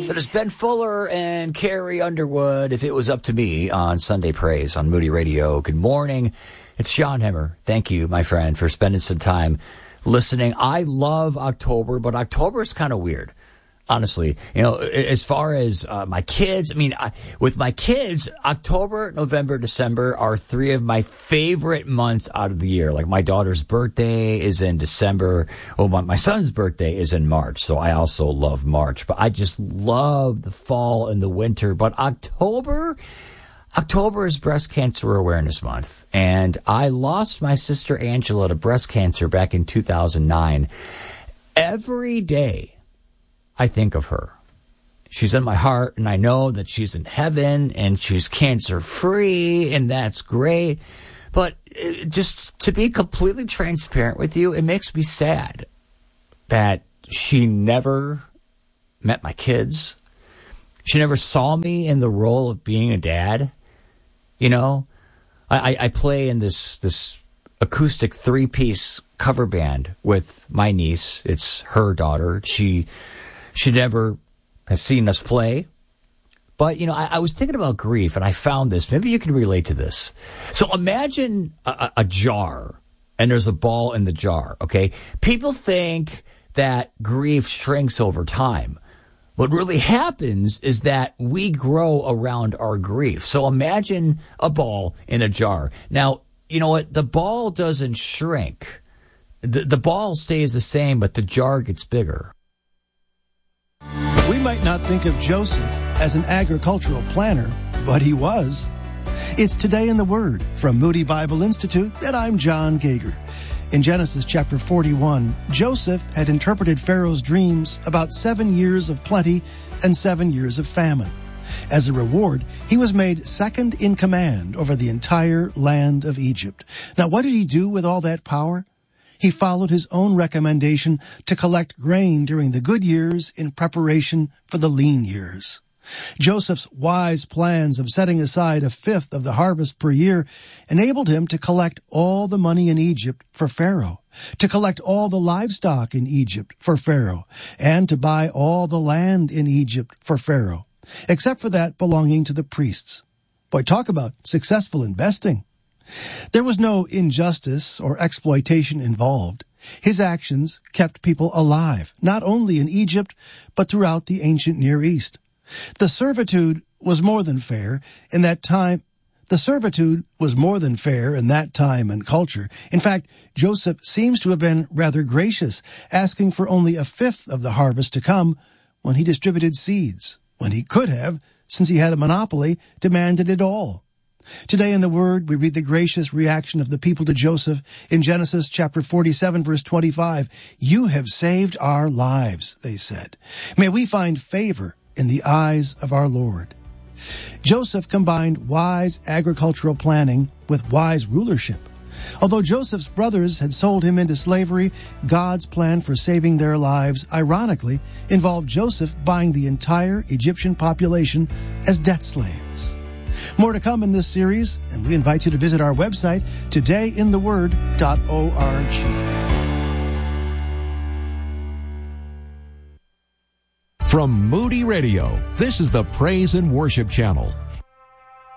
That is Ben Fuller and Carrie Underwood, If It Was Up to Me, on Sunday Praise on Moody Radio. Good morning. It's Sean Hemmer. Thank you, my friend, for spending some time listening. I love October, but October is kind of weird. Honestly, as far as my kids, with my kids, October, November, December are three of my favorite months out of the year. Like my daughter's birthday is in December. Oh, my son's birthday is in March. So I also love March, but I just love the fall and the winter. But October is Breast Cancer Awareness Month. And I lost my sister Angela to breast cancer back in 2009. Every day I think of her. She's in my heart, and I know that she's in heaven, and she's cancer-free, and that's great. But just to be completely transparent with you, it makes me sad that she never met my kids. She never saw me in the role of being a dad. I play in this acoustic three-piece cover band with my niece. It's her daughter. She never has seen us play. But, I was thinking about grief, and I found this. Maybe you can relate to this. So imagine a jar, and there's a ball in the jar, okay? People think that grief shrinks over time. What really happens is that we grow around our grief. So imagine a ball in a jar. Now, you know what? The ball doesn't shrink. The ball stays the same, but the jar gets bigger. We might not think of Joseph as an agricultural planner, but he was. It's Today in the Word from Moody Bible Institute, and I'm John Gager. In Genesis chapter 41, Joseph had interpreted Pharaoh's dreams about 7 years of plenty and 7 years of famine. As a reward, he was made second in command over the entire land of Egypt. Now, what did he do with all that power? He followed his own recommendation to collect grain during the good years in preparation for the lean years. Joseph's wise plans of setting aside a fifth of the harvest per year enabled him to collect all the money in Egypt for Pharaoh, to collect all the livestock in Egypt for Pharaoh, and to buy all the land in Egypt for Pharaoh, except for that belonging to the priests. Boy, talk about successful investing. There was no injustice or exploitation involved. His actions kept people alive, not only in Egypt, but throughout the ancient Near East. The servitude was more than fair in that time. The servitude was more than fair in that time and culture. In fact, Joseph seems to have been rather gracious, asking for only a fifth of the harvest to come when he distributed seeds, when he could have, since he had a monopoly, demanded it all. Today in the Word, we read the gracious reaction of the people to Joseph in Genesis chapter 47, verse 25. "You have saved our lives," they said. "May we find favor in the eyes of our Lord." Joseph combined wise agricultural planning with wise rulership. Although Joseph's brothers had sold him into slavery, God's plan for saving their lives, ironically, involved Joseph buying the entire Egyptian population as debt slaves. More to come in this series, and we invite you to visit our website, todayintheword.org. From Moody Radio, this is the Praise and Worship Channel.